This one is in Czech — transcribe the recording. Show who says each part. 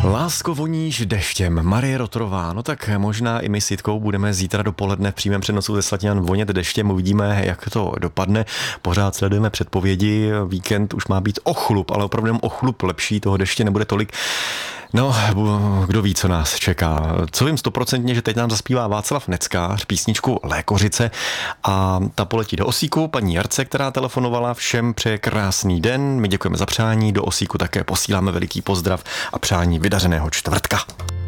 Speaker 1: Lásko, voníš deštěm. Marie Rotrová. No tak možná i my s Jitkou budeme zítra dopoledne v přímém přenosu ze Slatian vonět deštěm. Uvidíme, jak to dopadne. Pořád sledujeme předpovědi. Víkend už má být o chlup, ale opravdu jenom o chlup lepší. Toho deště nebude tolik. No, kdo ví, co nás čeká. Co vím 100%, že teď nám zaspívá Václav Neckář písničku Lékořice a ta poletí do Osíku. Paní Jarce, která telefonovala, všem přeje krásný den. My děkujeme za přání. Do Osíku také posíláme veliký pozdrav a přání vydařeného čtvrtka.